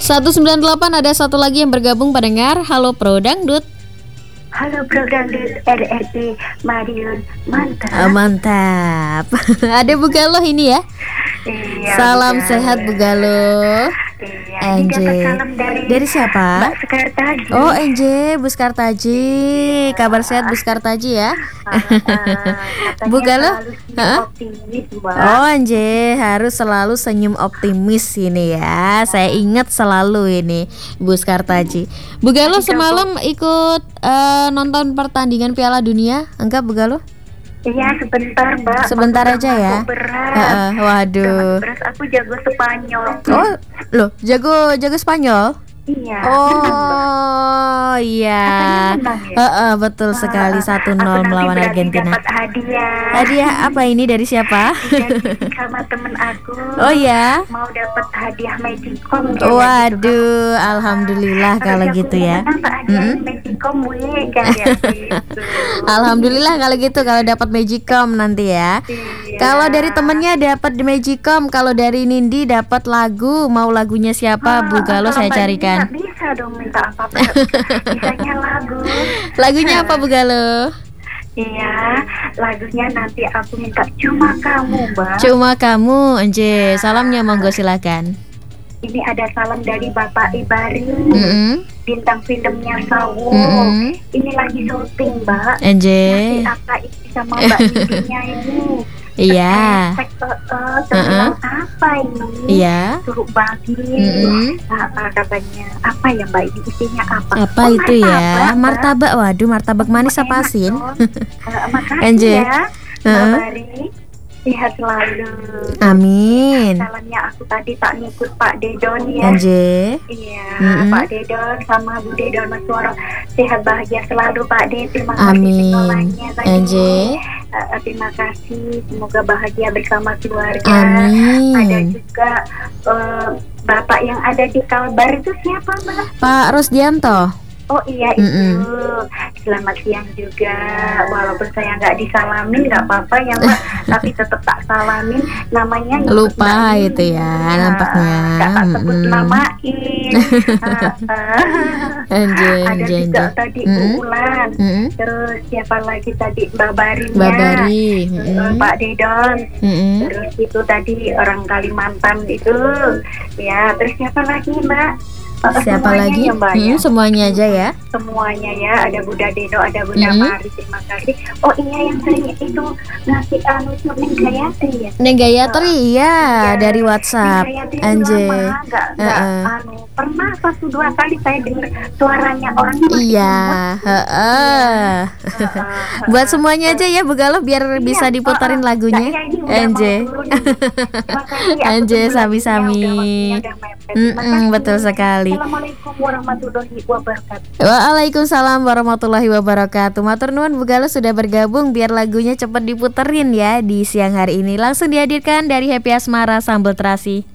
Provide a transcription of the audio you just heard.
198 ada satu lagi yang bergabung pendengar. Halo Pro Dangdut. Halo Pro Dangdut RRI Madiun, mantap. Mantap. Ada Bu Galuh ini ya. Iya, salam Bu sehat Bu Galuh. Iya, ini dapat salam dari siapa? Mbak Sekartaji. Oh Enje, Bu Sekartaji. Kabar sehat Bu Sekartaji ya. Bu Galuh, optimis, Mbak. Oh Enje, harus selalu senyum optimis ini ya. Saya ingat selalu ini Bu Sekartaji. Bu Galuh semalam ikut nonton pertandingan Piala Dunia enggak Bu Galuh? Iya sebentar Mbak. Sebentar aja ya. Waduh. Beras aku jago Spanyol. Oh loh, jago Spanyol? Iya. Oh iya. Ya? Betul sekali 1-0 melawan Argentina. Dapat hadiah. Hadiah apa ini dari siapa? Sama temen aku. Oh ya. Mau dapat hadiah Magicom. Waduh, alhamdulillah kalau gitu ya. Magicom Alhamdulillah kalau gitu, kalau dapat Magicom nanti ya. Iya. Kalau dari temennya dapat Magicom, kalau dari Nindi dapat lagu, mau lagunya siapa Bu Galuh saya carikan. Bisa dong minta apa-apa. Bisanya lagu. Lagunya apa Bu Galuh? Iya, lagunya nanti aku minta Cuma Kamu, Mbak. Cuma Kamu, Enje. Salamnya monggo silakan. Ini ada salam dari Bapak Ibari, bintang filmnya Sawo. Ini lagi syuting, Mbak. Enje. Nanti apa ini sama Mbak Indinya ini? Iya. Apa ini? Iya. Suruh bagi. Katanya apa ya Mbak, ini isinya apa? Apa itu ya? Martabak. Waduh, martabak manis apa asin? Makasih ya Mbak Bari. Sehat selalu. Amin. Salamnya aku tadi tak ngikut Pak Dedon ya. Anje. Iya, Pak Dedon sama Bu Dedon Mas Woro. Sehat bahagia selalu Pak Dedon. Terima kasih. Amin. Anje. Terima kasih. Semoga bahagia bersama keluarga. Amin. Ada juga Bapak yang ada di Kalbar itu siapa Mbak? Pak Rosdianto. Oh iya itu. Selamat siang juga. Walaupun saya nggak disalamin nggak apa-apa ya Mbak, tapi tetap tak salamin. Namanya lupa itu ya nampaknya. Nggak tak sebut namain. Ada juga tadi Ulan. Terus siapa lagi tadi Mbak Bari. Pak Dedon. Terus itu tadi orang Kalimantan itu. Ya terus siapa lagi Mbak? Siapa lagi? Ya, Mbak, ya? Semuanya aja ya. Semuanya ya, ada Bunda Deno, ada Bunda Mari, terima kasih. Oh iya yang sering itu ngasih Neng Gayatri ya. Neng Gayatri iya, dari WhatsApp. Anje. Pernah satu dua kali saya dengar suaranya orang. Iya, buat semuanya aja ya Bu Galuh biar bisa diputarin lagunya. Anje. Anje sami-sami. Betul sekali. Assalamualaikum warahmatullahi wabarakatuh. Waalaikumsalam warahmatullahi wabarakatuh. Matur nuwun Bu Galuh sudah bergabung, biar lagunya cepat diputerin ya di siang hari ini. Langsung dihadirkan dari Happy Asmara Sambal Terasi.